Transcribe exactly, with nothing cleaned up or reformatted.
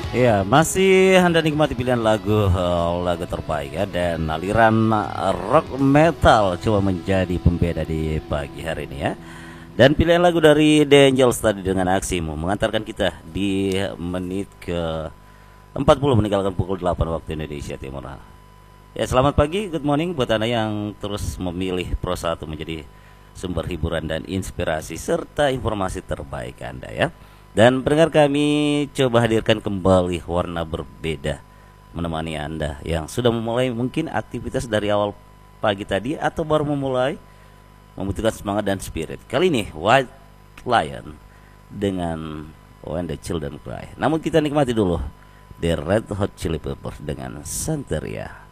Iya, masih Anda nikmati pilihan lagu eh, lagu terbaik ya, dan aliran eh, rock metal coba menjadi pembeda di pagi hari ini ya. Dan pilihan lagu dari The Angels tadi dengan aksimu mengantarkan kita di menit ke empat puluh meninggalkan pukul delapan waktu Indonesia Timur. Ya, selamat pagi, good morning buat Anda yang terus memilih Pro satu menjadi sumber hiburan dan inspirasi serta informasi terbaik Anda ya. Dan pendengar, kami coba hadirkan kembali warna berbeda menemani Anda yang sudah memulai mungkin aktivitas dari awal pagi tadi atau baru memulai, membutuhkan semangat dan spirit. Kali ini White Lion dengan When the Children Cry. Namun kita nikmati dulu The Red Hot Chili Peppers dengan Santeria.